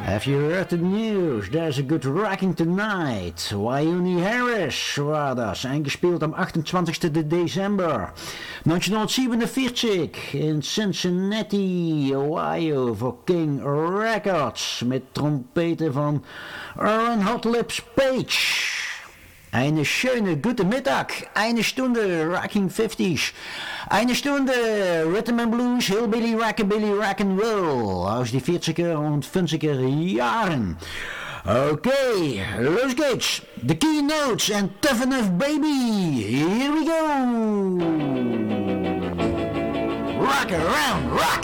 Have you heard the news? There's a good rocking tonight. Wyoming Harris war das, eingespielt am 28. December 1947 in Cincinnati, Ohio voor King Records met trompeten van Aaron Hotlips Page. Eine schöne gute Mittag, eine Stunde Rocking 50s, eine Stunde Rhythm and Blues, Hillbilly, Rockabilly, Rock'n'Roll aus die 40er und 50er Jahren. Okay, los geht's. The keynotes and Tough Enough Baby. Here we go. Rock around, rock.